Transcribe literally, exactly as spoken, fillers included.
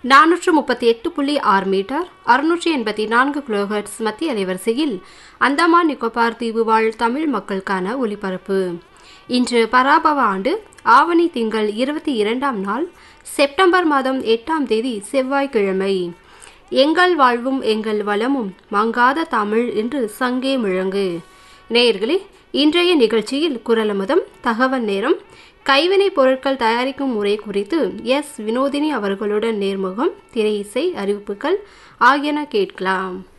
நானூற்று முப்பத்தி எட்டு புள்ளி ஆறு மீட்டர் அறுநூற்றி எண்பத்தி நான்கு கிலோஹெர்ட்ஸ் மத்திய அலைவரிசையில் அந்தமான் நிக்கோபார் தீவு வாழ் தமிழ் மக்களுக்கான ஒலிபரப்பு. இன்று பராபவ ஆண்டு ஆவணி திங்கள் இருபத்தி இரண்டாம் நாள் செப்டம்பர் மாதம் எட்டாம் தேதி செவ்வாய்க்கிழமை. எங்கள் வாழ்வும் எங்கள் வளமும் மங்காத தமிழ் என்று சங்கே முழங்கு. நேயர்களே, இன்றைய நிகழ்ச்சியில் குரலமுதம், தகவல் நேரம், கைவினைப் பொருட்கள் தயாரிக்கும் முறை குறித்து எஸ் வினோதினி அவர்களுடன் நேர்முகம், திரை இசை அறிவிப்புகள் ஆகியன கேட்கலாம்.